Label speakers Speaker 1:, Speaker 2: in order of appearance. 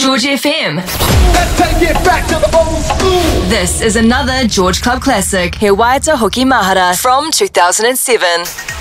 Speaker 1: George FM.
Speaker 2: Let's take it back to the old school.
Speaker 1: This is another George Club classic, He Waita Hoki Mahara from 2007.